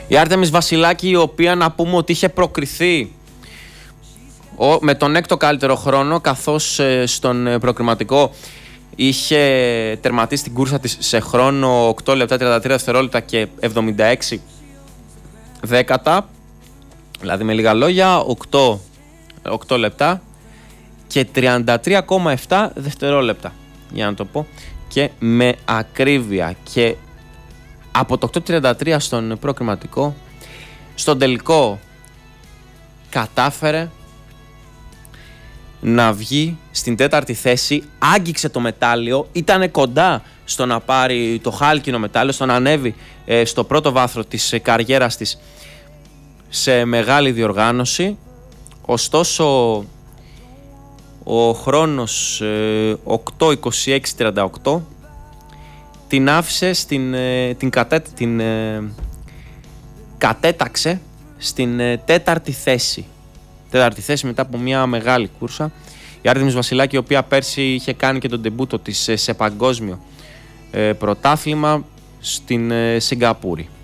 Η Άρτεμις Βασιλάκη, η οποία να πούμε ότι είχε προκριθεί με τον έκτο καλύτερο χρόνο, καθώς στον προκριματικό είχε τερματίσει την κούρσα της σε χρόνο 8 λεπτά 33 δευτερόλεπτα και 76 δέκατα, δηλαδή με λίγα λόγια 8 λεπτά και 33,7 δευτερόλεπτα, για να το πω και με ακρίβεια. Και από το 8.33 στον προκριματικό, στον τελικό κατάφερε να βγει στην τέταρτη θέση, άγγιξε το μετάλλιο, ήταν κοντά στο να πάρει το χάλκινο μετάλλιο, στο να ανέβει στο πρώτο βάθρο της καριέρας της σε μεγάλη διοργάνωση. Ωστόσο ο χρόνος 8.26.38 την άφησε την κατέταξε στην τέταρτη θέση. Τέταρτη θέση μετά από μια μεγάλη κούρσα. Η Άρτεμις Βασιλάκη, η οποία πέρσι είχε κάνει και τον ντεμπούτο της σε παγκόσμιο πρωτάθλημα στην Σιγκαπούρη.